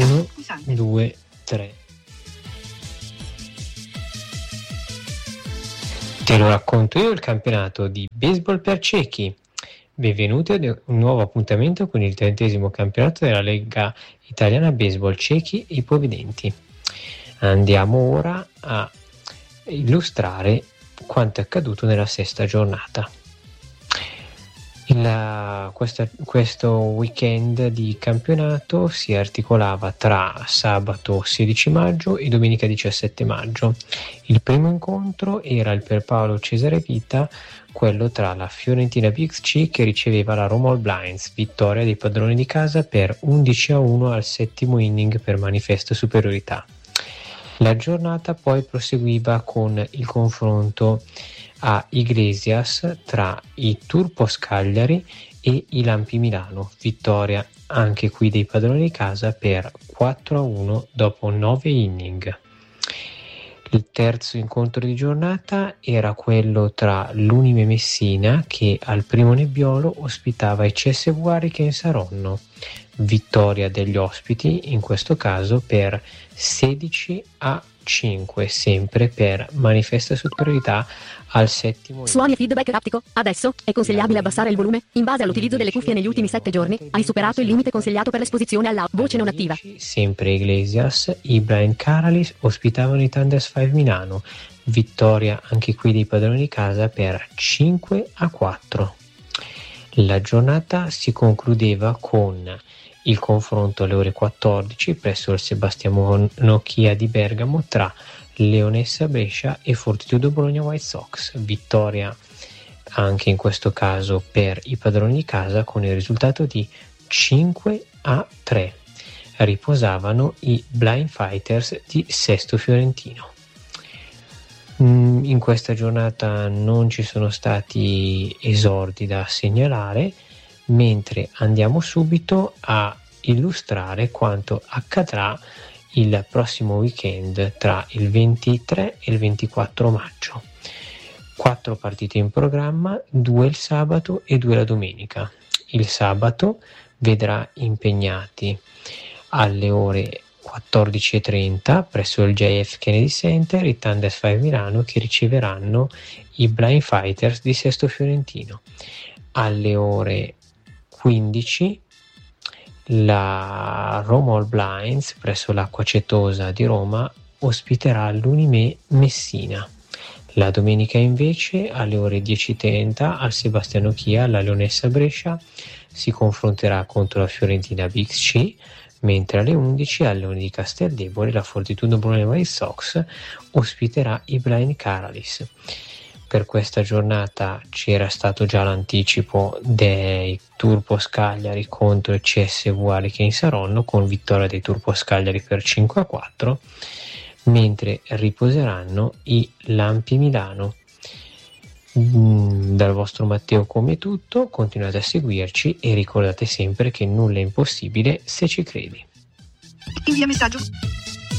1, 2, 3. Te lo racconto io il campionato di baseball per ciechi. Benvenuti ad un nuovo appuntamento con il 30° campionato della Lega Italiana Baseball Ciechi e Ipovedenti. Andiamo ora a illustrare quanto è accaduto nella 6ª giornata. Questo weekend di campionato si articolava tra sabato 16 maggio e domenica 17 maggio. Il primo incontro era il Pierpaolo Cesare Vita, quello tra la Fiorentina BXC che riceveva la Roma All Blinds, vittoria dei padroni di casa per 11-1 al 7° inning per manifesta superiorità. La giornata poi proseguiva con il confronto a Iglesias tra i Turpos Cagliari e i Lampi Milano, vittoria anche qui dei padroni di casa per 4-1 dopo 9 inning. Il terzo incontro di giornata era quello tra l'Unime Messina che al primo Nebbiolo ospitava i CSV Hurricane Saronno, vittoria degli ospiti in questo caso per 16-5, sempre per manifesta superiorità al 7° Suoni e feedback aptico. Adesso è consigliabile abbassare il volume in base all'utilizzo delle cuffie negli ultimi 7 giorni. Hai superato il limite consigliato per l'esposizione alla voce non attiva. Sempre Iglesias, Ibrahim Karalis ospitavano i Thunders 5 Milano, vittoria anche qui dei padroni di casa per 5-4. La giornata si concludeva con il confronto alle ore 14 presso il Sebastiano Chia di Bergamo tra Leonessa Brescia e Fortitudo Bologna White Sox, vittoria anche in questo caso per i padroni di casa con il risultato di 5-3. Riposavano i Blind Fighters di Sesto Fiorentino. In questa giornata non ci sono stati esordi da segnalare, mentre andiamo subito a illustrare quanto accadrà il prossimo weekend tra il 23 e il 24 maggio. 4 partite in programma, 2 il sabato e 2 la domenica. Il sabato vedrà impegnati alle ore 14:30 presso il JF Kennedy Center i Thunders 5 Milano che riceveranno i Blind Fighters di Sesto Fiorentino. Alle ore 15 la Roma All Blinds presso l'Acqua Cetosa di Roma ospiterà l'Unime Messina. La domenica invece alle ore 10:30 al Sebastiano Chia la Leonessa Brescia si confronterà contro la Fiorentina BXC, mentre alle 11 al Leone di Casteldebole la Fortitudo Bologna White Sox ospiterà i Blind Karalis. Per questa giornata c'era stato già l'anticipo dei Turpos Cagliari contro il CSV Hurricane Saronno con vittoria dei Turpos Cagliari per 5-4, mentre riposeranno i Lampi Milano. Dal vostro Matteo come tutto, continuate a seguirci e ricordate sempre che nulla è impossibile se ci credi. Invia messaggio.